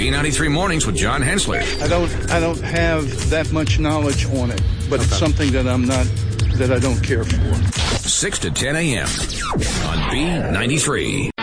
B93 Mornings with John Hensler. I don't have that much knowledge on it, but it's something that I don't care for. 6 to 10 a.m. on B93.